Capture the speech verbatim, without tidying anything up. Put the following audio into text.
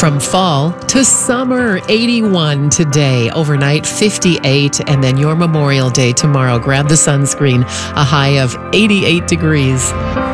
From fall to summer, eighty-one today, overnight fifty-eight, and then your Memorial Day tomorrow. Grab the sunscreen, a high of eighty-eight degrees.